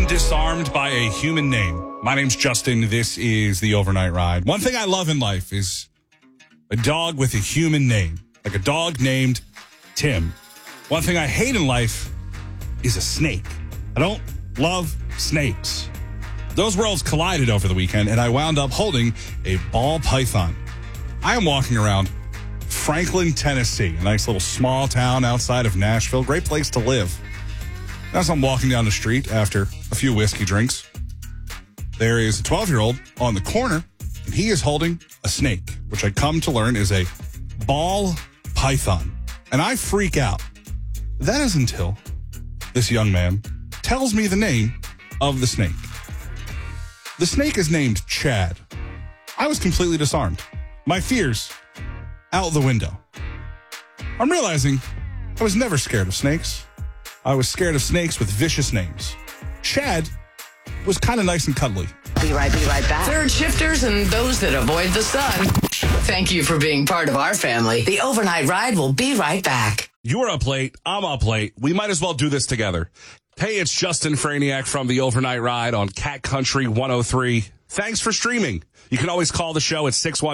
disarmed by a human name. My name's Justin. This is the Overnight Ride. One thing I love in life is a dog with a human name, like a dog named Tim. One thing I hate in life is a snake. I don't love snakes. Those worlds collided over the weekend, and I wound up holding a ball python. I am walking around Franklin, Tennessee, a nice little small town outside of Nashville. Great place to live. As I'm walking down the street after a few whiskey drinks, there is a 12-year-old on the corner, and he is holding a snake, which I come to learn is a ball python. And I freak out. That is until this young man tells me the name of the snake. The snake is named Chad. I was completely disarmed. My fears out the window. I'm realizing I was never scared of snakes. I was scared of snakes with vicious names. Chad was kind of nice and cuddly. Be right back. Third shifters and those that avoid the sun. Thank you for being part of our family. The Overnight Ride will be right back. You're up late. I'm up late. We might as well do this together. Hey, it's Justin Franiak from the Overnight Ride on Cat Country 103. Thanks for streaming. You can always call the show at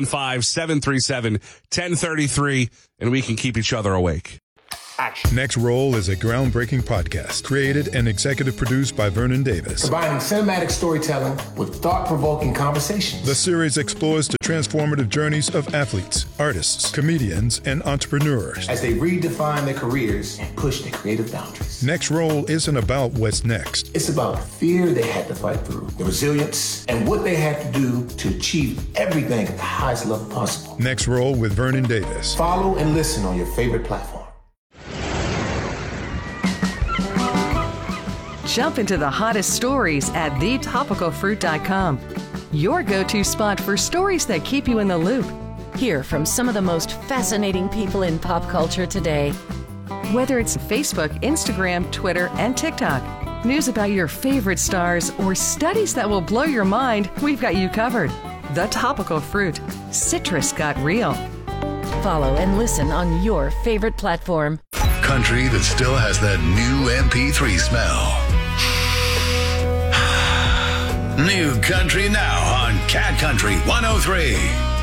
615-737-1033, and we can keep each other awake. Action. Next Roll is a groundbreaking podcast created and executive produced by Vernon Davis. Combining cinematic storytelling with thought-provoking conversations. The series explores the transformative journeys of athletes, artists, comedians, and entrepreneurs as they redefine their careers and push their creative boundaries. Next Roll isn't about what's next. It's about the fear they had to fight through, the resilience, and what they had to do to achieve everything at the highest level possible. Next Roll with Vernon Davis. Follow and listen on your favorite platform. Jump into the hottest stories at thetopicalfruit.com. Your go-to spot for stories that keep you in the loop. Hear from some of the most fascinating people in pop culture today. Whether it's Facebook, Instagram, Twitter, and TikTok, news about your favorite stars, or studies that will blow your mind, we've got you covered. The Topical Fruit. Citrus got real. Follow and listen on your favorite platform. Country that still has that new MP3 smell. New country now on Cat Country 103.